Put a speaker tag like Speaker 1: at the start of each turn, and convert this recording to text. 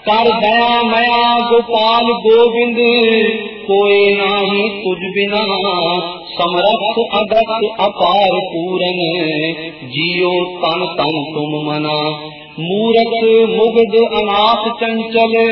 Speaker 1: कर दया मया गोपाल गोविंद, कोई नाही तुझ बिना, समरथ अगत अपार पूरन, जियो तन तन तुम मना। मूरख मुग्ध अनाथ चंचल,